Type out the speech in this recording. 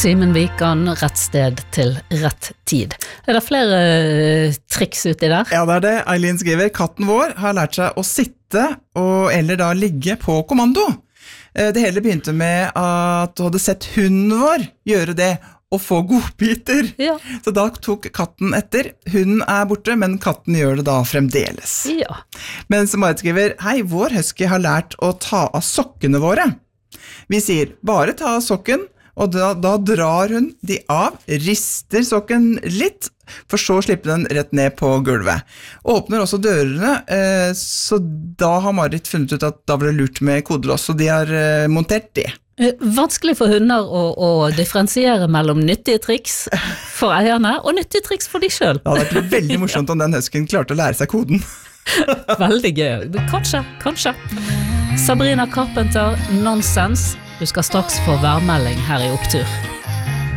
Simen Vikan, rett sted til rett tid. Det flere triks uti der? Ja, det det. Eileen skriver, katten vår har lært seg å sitte eller da ligge på kommando. Det hele begynte med at du hadde sett hunden vår gjøre det, og få godbiter. Ja. Så da tok katten etter. Hunden borte, men katten gjør det da fremdeles. Ja. Mens Marit skriver, hei, vår husky har lært å ta av sokkene våre. Vi sier, bare ta av sokken, og da drar hun de av, rister sokken litt, for så slipper den rett ned på gulvet. Åpner også dørene, så da har Marit funnet ut at da var det lurt med kodelås, så de har montert det. Vanskelig for hunder å differensiere mellom nyttige triks for eierne og nyttige triks for de selv. Det hadde vært veldig morsomt om den huskyen klarte å lære seg koden. Veldig gøy. Kanskje. Sabrina Carpenter, Nonsense. Du skal straks få værmelding her i Opptur.